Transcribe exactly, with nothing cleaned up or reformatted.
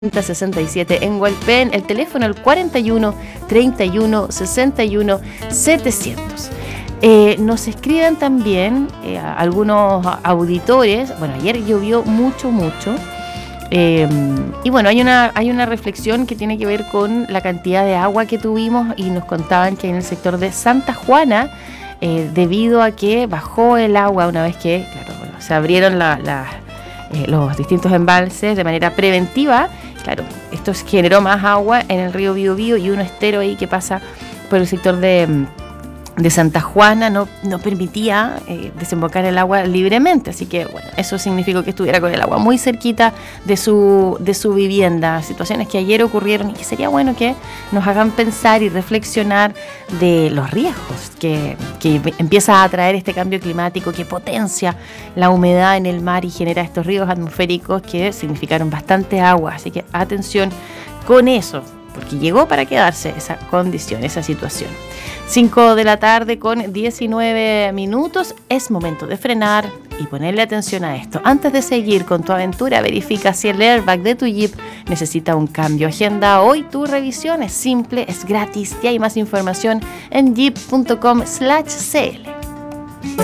sesenta y siete en Hualpén, el teléfono el cuarenta y uno, treinta y uno, sesenta y uno, setecientos. Eh, nos escriben también eh, algunos auditores. Bueno, ayer llovió mucho, mucho. Eh, y bueno, hay una, hay una reflexión que tiene que ver con la cantidad de agua que tuvimos y nos contaban que en el sector de Santa Juana, eh, debido a que bajó el agua una vez que, claro, bueno, se abrieron la, la, eh, los distintos embalses de manera preventiva. Claro, esto generó más agua en el río Biobío y un estero ahí que pasa por el sector de, de Santa Juana no, no permitía eh, desembocar el agua libremente. Así que, bueno, eso significó que estuviera con el agua muy cerquita de su, de su vivienda. Situaciones que ayer ocurrieron y que sería bueno que nos hagan pensar y reflexionar de los riesgos que, que empieza a traer este cambio climático, que potencia la humedad en el mar y genera estos ríos atmosféricos que significaron bastante agua. Así que atención con eso, porque llegó para quedarse esa condición, esa situación. cinco de la tarde con diecinueve minutos. Es momento de frenar y ponerle atención a esto. Antes de seguir con tu aventura, verifica si el airbag de tu Jeep necesita un cambio. Agenda hoy tu revisión. Es simple, es gratis y hay más información en jeep punto com slash c l.